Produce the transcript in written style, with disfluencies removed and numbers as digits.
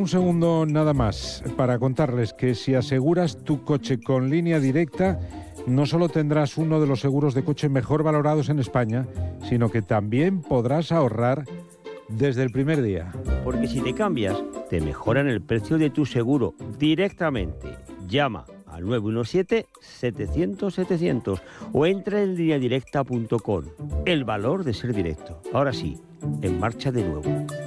un segundo nada más para contarles que si aseguras tu coche con Línea Directa, no solo tendrás uno de los seguros de coche mejor valorados en España, sino que también podrás ahorrar desde el primer día. Porque si te cambias, te mejoran el precio de tu seguro directamente. Llama al 917-700-700 o entra en lineadirecta.com. El valor de ser directo. Ahora sí, en marcha de nuevo.